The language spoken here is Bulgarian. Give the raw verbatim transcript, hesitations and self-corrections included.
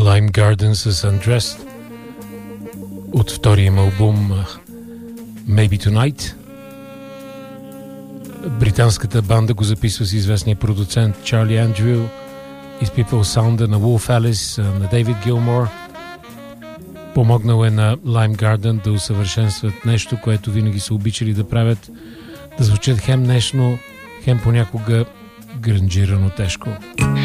Lime Garden с Undressed от втория им албум Maybe Tonight. Британската банда го записва с известния продуцент Чарли Андрю, изпипвал саунда на Wolf Alice, на Дейвид Гилмор. Помогнал е на Lime Garden да усъвършенстват нещо, което винаги са обичали да правят, да звучат хем нежно, хем понякога гранжирано тежко.